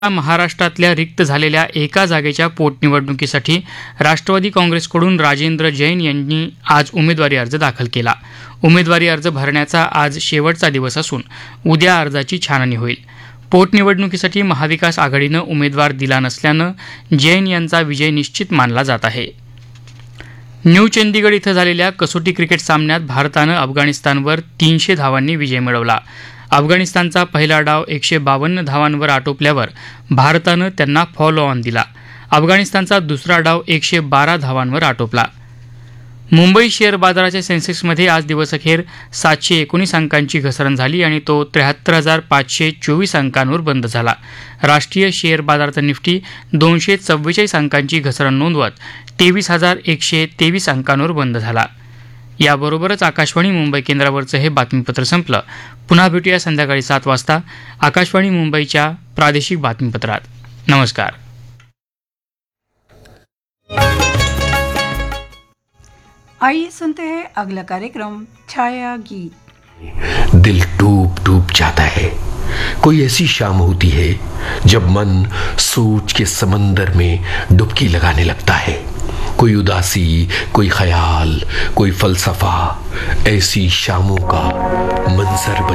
महाराष्ट्रातल्या रिक्त झालेल्या एका जागेच्या पोटनिवडणुकीसाठी राष्ट्रवादी काँग्रेसकडून राजेंद्र जैन यांनी आज उमेदवारी अर्ज दाखल केला. उमेदवारी अर्ज भरण्याचा आज शेवटचा दिवस असून उद्या अर्जाची छाननी होईल. पोटनिवडणुकीसाठी महाविकास आघाडीनं उमेदवार दिला नसल्यानं जैन यांचा विजय निश्चित मानला जात आहे. न्यू चंदीगड इथं झालेल्या कसोटी क्रिकेट सामन्यात भारतानं अफगाणिस्तानवर 300 धावांनी विजय मिळवला. अफगाणिस्तानचा पहिला डाव 152 धावांवर आटोपल्यावर भारतानं त्यांना फॉलो ऑन दिला. अफगाणिस्तानचा दुसरा डाव 112 धावांवर आटोपला. मुंबई शेअर बाजाराच्या सेन्सेक्समध्ये आज दिवसअखेर 719 अंकांची घसरण झाली आणि तो 73,524 अंकांवर बंद झाला. राष्ट्रीय शेअर बाजाराचा निफ्टी 244 अंकांची घसरण नोंदवत 23,123 अंकांवर बंद झाला. याबरोबरच आकाशवाणी मुंबई केंद्रावरचं हे बातमीपत्र संपलं. पुन्हा भेटूया संध्याकाळी 7 वाजता आकाशवाणी मुंबईच्या प्रादेशिक बातमीपत्रात. नमस्कार. आइए सुनते हैं अगला कार्यक्रम छाया गीत. दिल डूब डूब जाता है. कोई ऐसी शाम होती है जब मन सोच के समंदर में डुबकी लगाने लगता है. कोई उदासी, कोई ख्याल, कोई फलसफा, ऐसी शामों का मंजर